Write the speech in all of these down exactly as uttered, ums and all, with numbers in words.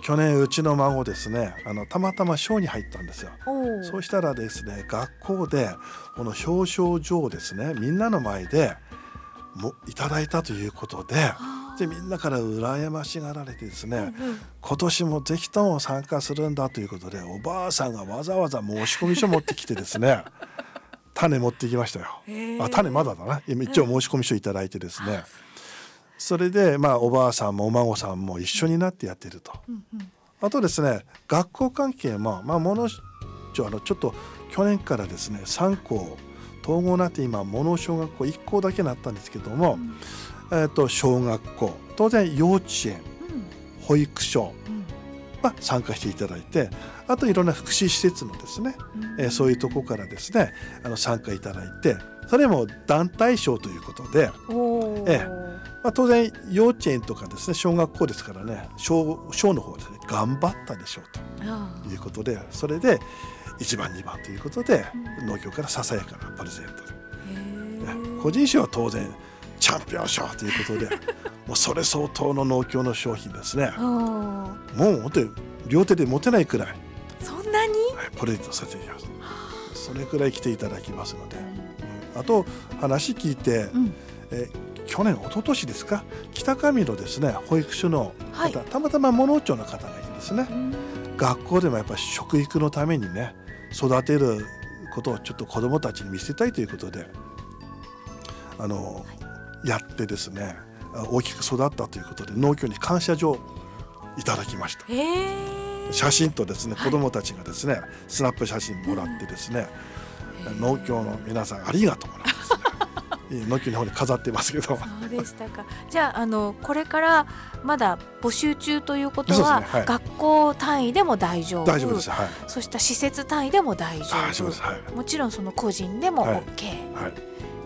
去年うちの孫ですね、あのたまたま賞に入ったんですよ。 おそうしたらですね、学校でこの表彰状をですね、みんなの前でもいただいたということで、でみんなから羨ましがられてですね、 うんうん、 今年もぜひとも参加するんだということで、おばあさんがわざわざ申し込み書持ってきてですね種持ってきましたよ。あ、種まだだな。今一応申し込み書いただいてですね、それでまあおばあさんもお孫さんも一緒になってやってると。 うんうん、 あとですね、学校関係もまあものちょあのちょっと去年からですねさん校統合になって今もの小学校いっ校だけになったんですけども、うん、えー、と小学校、当然幼稚園、うん、保育所は参加していただいて、あといろんな福祉施設のですね、うん、えー、そういうとこからですねあの参加いただいて、それも団体賞ということで、えーまあ、当然幼稚園とかですね小学校ですからね、小、小の方はですね頑張ったでしょうということで、それでいちばんにばんということで、うん、農協からささやかなプレゼントで、ね、個人賞は当然チャンピオン賞ということでもうそれ相当の農協の商品ですね。もう本当に両手で持てないくらい、 そんなに、 はい、プレゼントさせていただきます。それくらい来ていただきますので、うん、あと話聞いて、うん、え去年一昨年ですか、北上のですね保育所の方、はい、たまたま物町の方がいてですね、学校でもやっぱり食育のためにね育てることをちょっと子どもたちに見せたいということであの、はい、やってですね大きく育ったということで農協に感謝状いただきました。写真とですね、子どもたちがですね、はい、スナップ写真もらってですね、農協の皆さんありがとうなんですね農協の方に飾ってますけど。 そうでしたか。じゃあ、あのこれからまだ募集中ということは、ね、はい、学校単位でも大丈夫、 大丈夫です、はい、 そうした施設単位でも大丈夫、 大丈夫です、はい、 もちろんその個人でも OK、はいはい、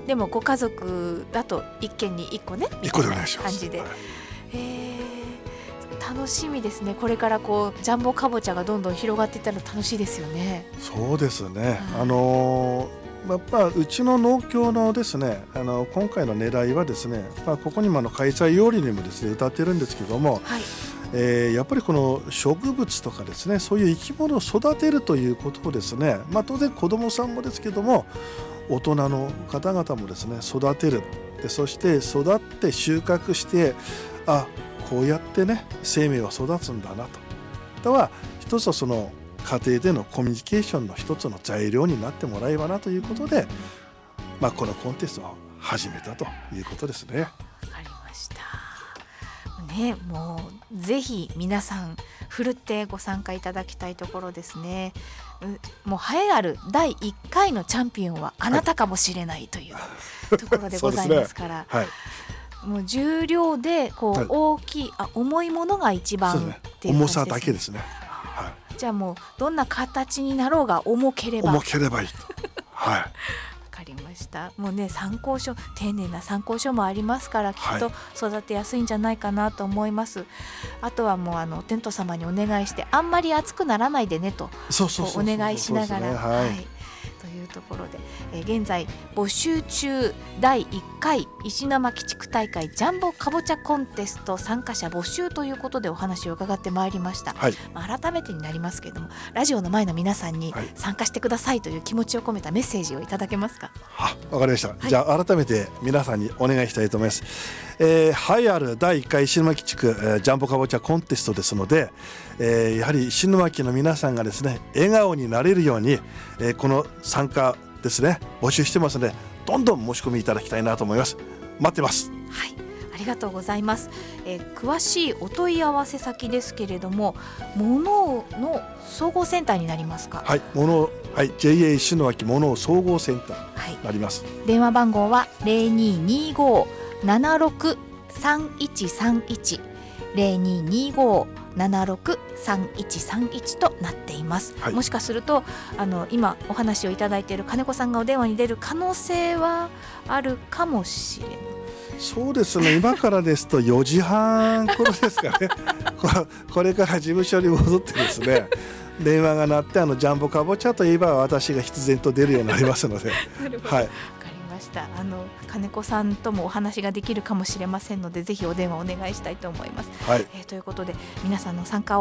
でもご家族だといっ軒にいっこねみたいな感じで、はい、えー、楽しみですね。これからこうジャンボかぼちゃがどんどん広がっていったら楽しいですよね。 そうですね、はい、あのーまあ、うちの農協のですね、あの今回の狙いはですね、まあ、ここにもあの開催要理にもですね歌ってるんですけども、はい、えー、やっぱりこの植物とかですね、そういう生き物を育てるということをですね、まあ、当然子どもさんもですけども大人の方々もですね育てる、でそして育って収穫して、あ、こうやってね生命は育つんだなと。あとは一つはその家庭でのコミュニケーションの一つの材料になってもらえばなということで、まあ、このコンテストを始めたということですね。 わかりました、ね、もうぜひ皆さんふるってご参加いただきたいところですね。もう栄えあるだいいっかいのチャンピオンはあなたかもしれないというところでございますから、はい、もう重量でこう大きい、はい、あ重いものが一番っていう感じですね。 重さだけですね。 じゃあもうどんな形になろうが重ければ重ければいいと、はい、わかりました。もうね参考書、丁寧な参考書もありますからきっと育てやすいんじゃないかなと思います、はい、あとはもうあのテント様にお願いしてあんまり熱くならないでねとお願いしながら、はい、というところで、えー、現在募集中だいいっかい石巻地区大会ジャンボかぼちゃコンテスト参加者募集ということでお話を伺ってまいりました、はい、まあ、改めてになりますけれどもラジオの前の皆さんに参加してくださいという気持ちを込めたメッセージをいただけますか。 は、わかりました、はい、じゃあ改めて皆さんにお願いしたいと思います、えー、栄えあるだいいっかい石巻地区、えー、ジャンボかぼちゃコンテストですので、えー、やはり石巻の皆さんがですね笑顔になれるように、えー、この参加ですね募集してますのでどんどん申し込みいただきたいなと思います。待ってます。 はい、ありがとうございます、えー、詳しいお問い合わせ先ですけれどもものの総合センターになりますか。 はい、もの、はい、ジェイエー 石巻もの総合センターになります、はい、 電話番号は ゼロにーにーごーななろくさんいちさんいち ゼロにーにーごーななろくさんいちさんいちとなっています、はい、もしかするとあの今お話をいただいている金子さんがお電話に出る可能性はあるかもしれない。 そうですね、今からですとよじはん頃ですかねこれから事務所に戻ってですね電話が鳴ってあのジャンボかぼちゃといえば私が必然と出るようになりますのではい、 あの金子さんともお話ができるかもしれませんのでぜひお電話お願いしたいと思います、 はい、 えー、ということで皆さんの参加を